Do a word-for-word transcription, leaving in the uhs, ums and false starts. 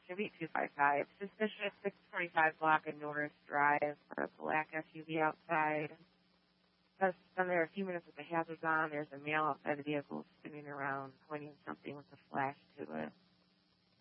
Should be two five five. Suspicious six forty-five block of Norris Drive for a black S U V outside. Just been there a few minutes with the hazards on. There's a male outside the vehicle spinning around, pointing something with a flash to it.